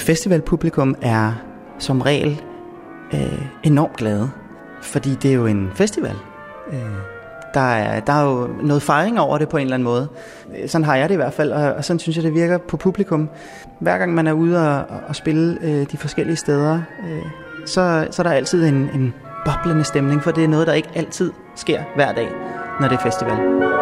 festivalpublikum er som regel enormt glade, fordi det er jo en festival. Der er jo noget fejring over det på en eller anden måde. Sådan har jeg det i hvert fald, og sådan synes jeg, det virker på publikum. Hver gang man er ude og spille de forskellige steder, så er der altid en boblende stemning, for det er noget, der ikke altid sker hver dag, når det er festival.